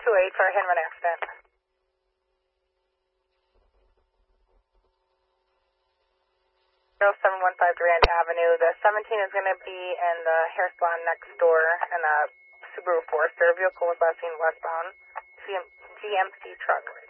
228 for a hit and run accident. 0715 Durand Avenue. The 17 is going to be in the hair salon next door in a Subaru Forester. Vehicle was last seen westbound. GMC truck.